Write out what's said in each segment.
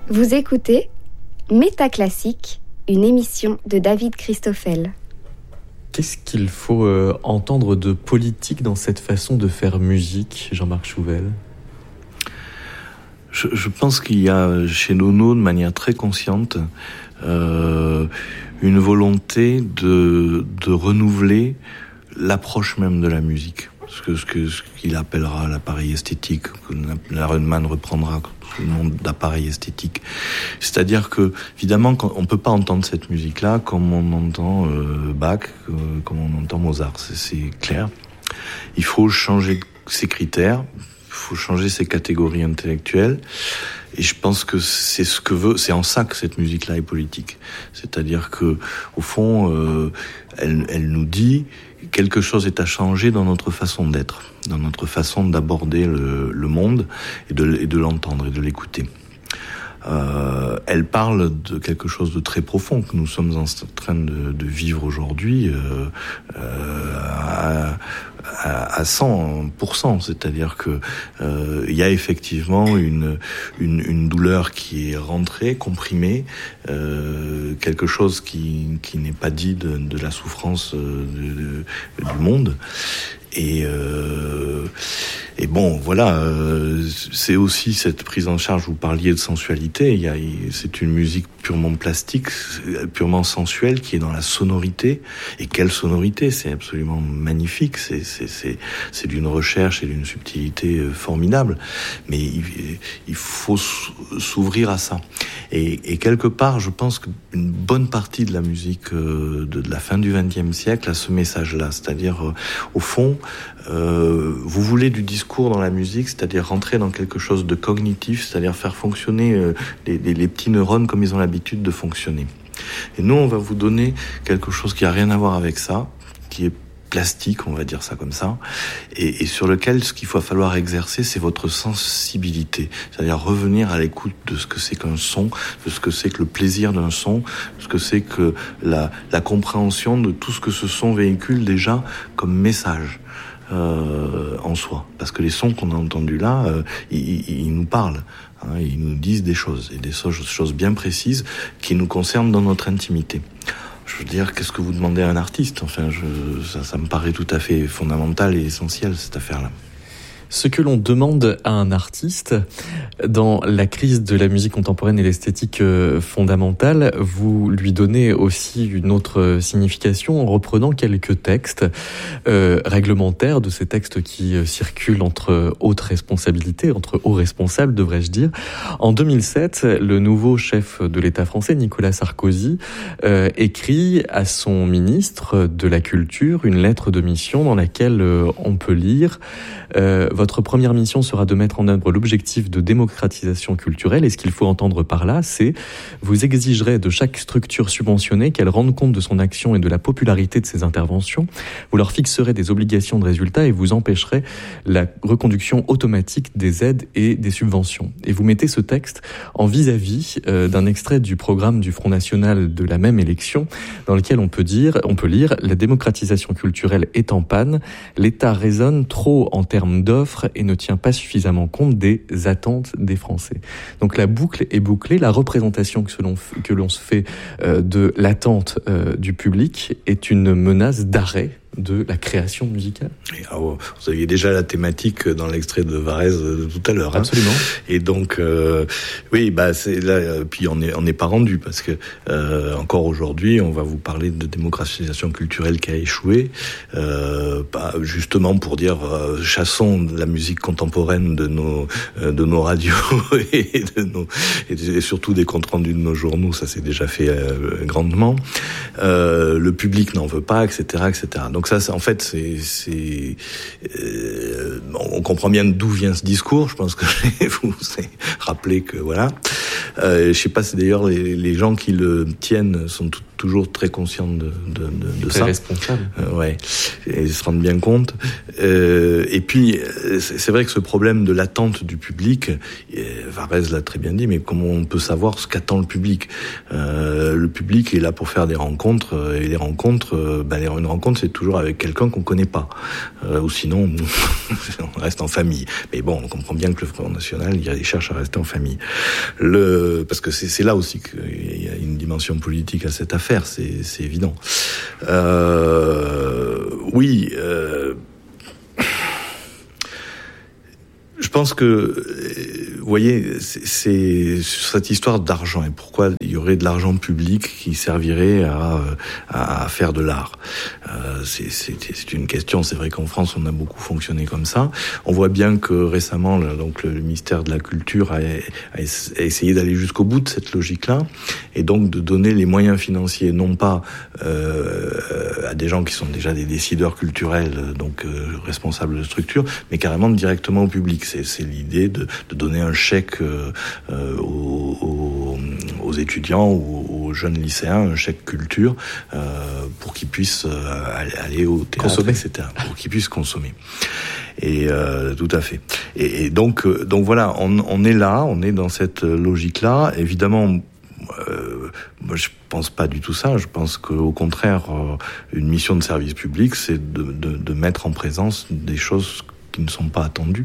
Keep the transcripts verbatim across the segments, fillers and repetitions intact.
Vous écoutez Métaclassique, une émission de David Christoffel. Qu'est-ce qu'il faut euh, entendre de politique dans cette façon de faire musique, Jean-Marc Chouvel ? je, je pense qu'il y a chez Nono, de manière très consciente, euh, une volonté de, de renouveler l'approche même de la musique. Ce, que, ce, que, ce qu'il appellera l'appareil esthétique, que la Runman reprendra sous le nom d'appareil esthétique. C'est-à-dire que, évidemment, on ne peut pas entendre cette musique-là comme on entend euh, Bach, euh, comme on entend Mozart, c'est, c'est clair. Il faut changer ses critères, il faut changer ses catégories intellectuelles, et je pense que c'est ce que veut, c'est en ça que cette musique-là est politique. C'est-à-dire que, au fond, euh, elle, elle nous dit quelque chose est à changer dans notre façon d'être, dans notre façon d'aborder le, le monde et de, et de l'entendre et de l'écouter. Euh, elle parle de quelque chose de très profond que nous sommes en train de, de vivre aujourd'hui euh, euh, à, à, à cent pour cent, c'est-à-dire que euh, il y a effectivement une, une, une douleur qui est rentrée, comprimée, euh, quelque chose qui, qui n'est pas dit de, de la souffrance de, de, du monde. Et, euh, et bon, voilà, euh, c'est aussi cette prise en charge, vous parliez de sensualité, il y a, c'est une musique purement plastique, purement sensuelle, qui est dans la sonorité. Et quelle sonorité, c'est absolument magnifique, c'est, c'est, c'est, c'est d'une recherche et d'une subtilité formidable. Mais il, il faut s'ouvrir à ça. Et, et quelque part, je pense qu'une bonne partie de la musique de, de la fin du vingtième siècle a ce message-là, c'est-à-dire, au fond, Euh, vous voulez du discours dans la musique, c'est-à-dire rentrer dans quelque chose de cognitif, c'est-à-dire faire fonctionner euh, les, les, les petits neurones comme ils ont l'habitude de fonctionner. Et nous, on va vous donner quelque chose qui a rien à voir avec ça, qui est plastique, on va dire ça comme ça, et, et sur lequel ce qu'il va falloir exercer, c'est votre sensibilité, c'est-à-dire revenir à l'écoute de ce que c'est qu'un son, de ce que c'est que le plaisir d'un son, de ce que c'est que la, la compréhension de tout ce que ce son véhicule déjà comme message. Euh, en soi, parce que les sons qu'on a entendus là, euh, ils, ils nous parlent, hein, ils nous disent des choses, et des choses bien précises qui nous concernent dans notre intimité. Je veux dire, qu'est-ce que vous demandez à un artiste ? Enfin, je, ça, ça me paraît tout à fait fondamental et essentiel, cette affaire-là. Ce que l'on demande à un artiste dans la crise de la musique contemporaine et l'esthétique fondamentale, vous lui donnez aussi une autre signification en reprenant quelques textes euh, réglementaires, de ces textes qui circulent entre hautes responsabilités, entre hauts responsables, devrais-je dire. En deux mille sept, le nouveau chef de l'État français, Nicolas Sarkozy, euh, écrit à son ministre de la Culture une lettre de mission dans laquelle euh, on peut lire euh, votre première mission sera de mettre en œuvre l'objectif de démocratisation culturelle. Et ce qu'il faut entendre par là, c'est vous exigerez de chaque structure subventionnée qu'elle rende compte de son action et de la popularité de ses interventions. Vous leur fixerez des obligations de résultat et vous empêcherez la reconduction automatique des aides et des subventions. Et vous mettez ce texte en vis-à-vis euh, d'un extrait du programme du Front National de la même élection, dans lequel on peut dire, on peut lire « La démocratisation culturelle est en panne. L'État raisonne trop en termes d'offres et ne tient pas suffisamment compte des attentes des Français. » Donc la boucle est bouclée, la représentation que l'on, que l'on se fait euh, de l'attente euh, du public est une menace d'arrêt de la création musicale. Et alors, vous aviez déjà la thématique dans l'extrait de Varèse de tout à l'heure. Absolument. Hein. Et donc, euh, oui, bah c'est là. Puis on n'est on n'est pas rendu parce que euh, encore aujourd'hui, on va vous parler de démocratisation culturelle qui a échoué, euh, bah, justement pour dire euh, chassons la musique contemporaine de nos euh, de nos radios et de nos et surtout des comptes rendus de nos journaux. Ça s'est déjà fait euh, grandement. Euh, le public n'en veut pas, et cetera, et cetera. Donc ça, c'est, en fait, c'est, c'est euh, on comprend bien d'où vient ce discours. Je pense que vous vous rappelez que voilà. Euh, je sais pas si d'ailleurs les, les gens qui le tiennent sont tout, toujours très conscients de, de, de, de très ça. Responsable. Euh, ouais, et ils se rendent bien compte. Euh, et puis, c'est vrai que ce problème de l'attente du public, Varèse l'a très bien dit, mais comment on peut savoir ce qu'attend le public? euh, Le public est là pour faire des rencontres, et les rencontres, ben, une rencontre, c'est toujours avec quelqu'un qu'on connaît pas. Euh, ou sinon, on reste en famille. Mais bon, on comprend bien que le Front National, il cherche à rester en famille. Le, parce que c'est, c'est là aussi qu'il y a une dimension politique à cette affaire, c'est, c'est évident. Euh, oui, euh, je pense que, vous voyez, c'est, c'est cette histoire d'argent et pourquoi il y aurait de l'argent public qui servirait à, à faire de l'art. Euh, c'est, c'est, c'est une question. C'est vrai qu'en France, on a beaucoup fonctionné comme ça. On voit bien que récemment, donc le ministère de la Culture a, a essayé d'aller jusqu'au bout de cette logique-là et donc de donner les moyens financiers, non pas euh, à des gens qui sont déjà des décideurs culturels, donc euh, responsables de structures, mais carrément directement au public. C'est, c'est l'idée de, de donner un chèque euh, aux, aux, aux étudiants ou aux jeunes lycéens, un chèque culture, euh, pour qu'ils puissent euh, aller au théâtre, consommer. et cetera, pour qu'ils puissent consommer. Et euh, tout à fait. Et, et donc, donc voilà, on, on est là, on est dans cette logique-là. Évidemment, euh, moi je pense pas du tout ça. Je pense qu'au contraire, euh, une mission de service public, c'est de, de, de mettre en présence des choses qui ne sont pas attendues.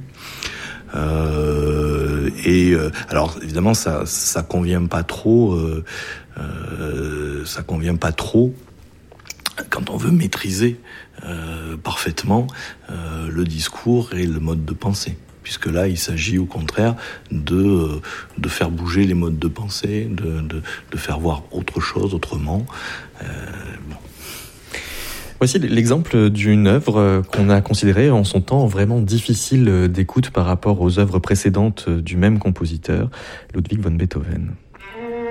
Euh, et euh, alors évidemment ça ça convient pas trop euh, euh, ça convient pas trop quand on veut maîtriser euh, parfaitement euh, le discours et le mode de pensée, puisque là il s'agit au contraire de de faire bouger les modes de pensée, de de, de faire voir autre chose autrement. Euh, bon. Voici l'exemple d'une œuvre qu'on a considérée en son temps vraiment difficile d'écoute par rapport aux œuvres précédentes du même compositeur, Ludwig van Beethoven.